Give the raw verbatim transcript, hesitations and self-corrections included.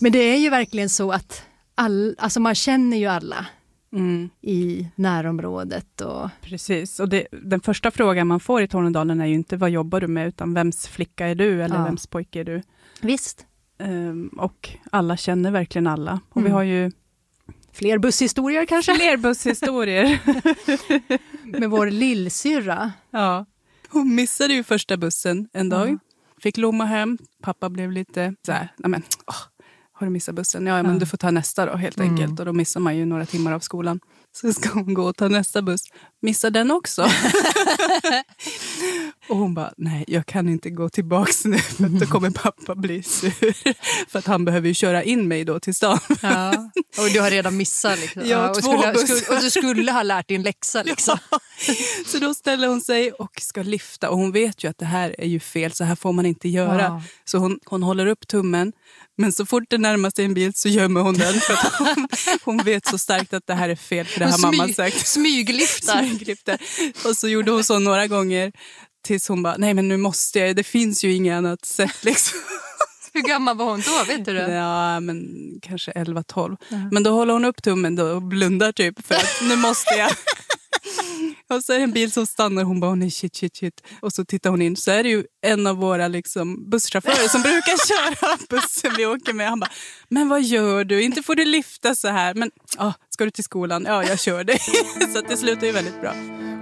Men det är ju verkligen så att all, alltså man känner ju alla mm. i närområdet. Och... Precis, och det, den första frågan man får i Tornedalen är ju inte vad jobbar du med, utan vems flicka är du eller ja. vems pojke är du? Visst. Um, och alla känner verkligen alla. Och mm. vi har ju fler busshistorier kanske? Fler busshistorier. Med vår lillsyrra. Ja. Hon missade ju första bussen en dag. Mm. Fick lomma hem. Pappa blev lite så här, nej men, åh, har du missat bussen? Ja, men mm. du får ta nästa då helt enkelt. Mm. Och då missar man ju några timmar av skolan. Så ska hon gå och ta nästa buss. Missar den också. Och hon bara, nej jag kan inte gå tillbaks nu. För då kommer pappa bli sur. För att han behöver ju köra in mig då till stan. Ja. Och du har redan missat liksom. Ja, ja, och, två skulle, bussar. skulle, och du skulle ha lärt din läxa liksom. Ja. Så då ställer hon sig och ska lyfta. Och hon vet ju att det här är ju fel. Så här får man inte göra. Ja. Så hon, hon håller upp tummen. Men så fort det närmar sig en bil så gömmer hon den. För att hon, hon vet så starkt att det här är fel. För det har smyg, mamma sagt. Smygliftar. Smygliftar. Och så gjorde hon så några gånger. Tills hon bara, nej men nu måste jag. Det finns ju inget annat sätt liksom. Hur gammal var hon då, vet du det? Ja, men kanske elva tolv. Mm. Men då håller hon upp tummen då och blundar typ. För att nu måste jag. Och så är det en bil som stannar. Hon bara, nej shit, shit, shit. Och så tittar hon in. Så är det ju en av våra liksom, busschaufförer som brukar köra bussen vi åker med. Han bara, men vad gör du? Inte får du lyfta så här. Men, ah, ska du till skolan? Ja, jag kör dig. Så att det slutar ju väldigt bra.